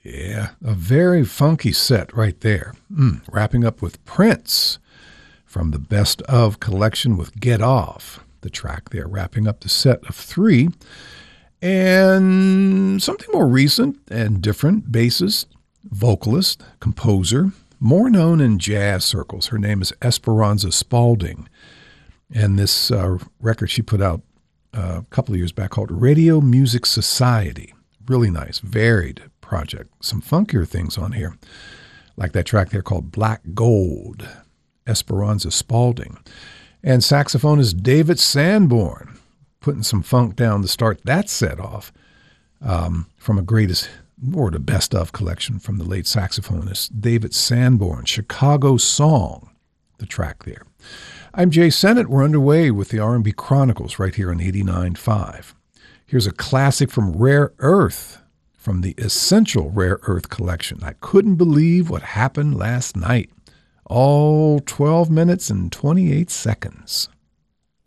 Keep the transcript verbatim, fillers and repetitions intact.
Yeah, a very funky set right there. Mm, wrapping up with Prince from the Best Of collection with Get Off, the track there, wrapping up the set of three. And something more recent and different, bassist, vocalist, composer, more known in jazz circles. Her name is Esperanza Spalding. And this uh, record she put out uh, a couple of years back called Radio Music Society. Really nice, varied project. Some funkier things on here, like that track there called Black Gold, Esperanza Spalding. And saxophonist David Sanborn, putting some funk down to start that set off um, from a greatest, or the Best Of collection from the late saxophonist David Sanborn, Chicago Song, the track there. I'm Jay Sennett. We're underway with the R and B Chronicles right here on eighty-nine point five. Here's a classic from Rare Earth, from the Essential Rare Earth collection. I couldn't believe what happened last night. All twelve minutes and twenty-eight seconds.